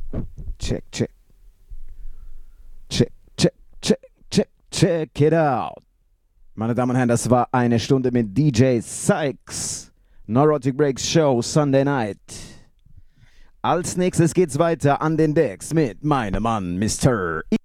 Check, check. Check, check, check, check, check it out. Meine Damen und Herren, das war eine Stunde mit DJ Sykes. Neurotic Breaks Show, Sunday Night. Als nächstes geht's weiter an den Decks mit meinem Mann, Mr.